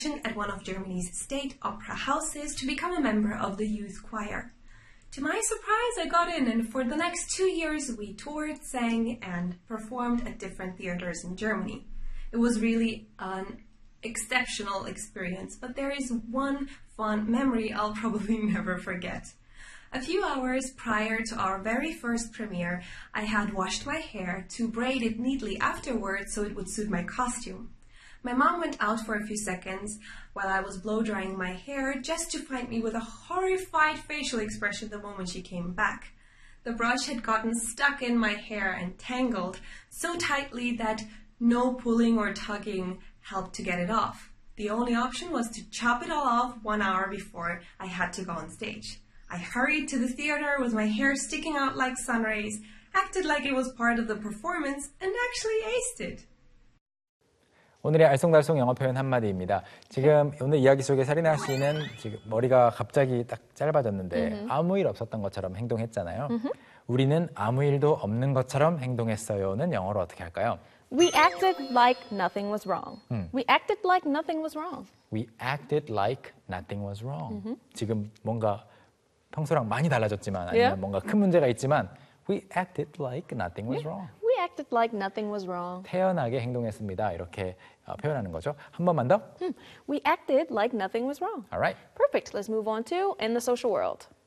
at one of Germany's state opera houses to become a member of the youth choir. To my surprise, I got in, and for the next 2 years we toured, sang, and performed at different theaters in Germany. It was really an exceptional experience, but there is one fond memory I'll probably never forget. A few hours prior to our very first premiere, I had washed my hair to braid it neatly afterwards so it would suit my costume. My mom went out for a few seconds while I was blow-drying my hair just to find me with a horrified facial expression the moment she came back. The brush had gotten stuck in my hair and tangled so tightly that no pulling or tugging helped to get it off. The only option was to chop it all off 1 hour before I had to go on stage. I hurried to the theater with my hair sticking out like sun rays, acted like it was part of the performance, and actually aced it. 오늘의 알쏭달쏭 영어 표현 한마디입니다. 지금 오늘 이야기 속에 사리나 씨는 지금 머리가 갑자기 딱 짧아졌는데 아무 일 없었던 것처럼 행동했잖아요. 우리는 아무 일도 없는 것처럼 행동했어요는 영어로 어떻게 할까요? We acted like nothing was wrong. We acted like nothing was wrong. We acted like nothing was wrong. 지금 뭔가 평소랑 많이 달라졌지만 아니면 뭔가 큰 문제가 있지만 we acted like nothing was wrong. We acted like nothing was wrong. 태연하게 행동했습니다. 이렇게 표현하는 거죠. 한 번만 더. We acted like nothing was wrong. All right. Perfect. Let's move on to in the social world.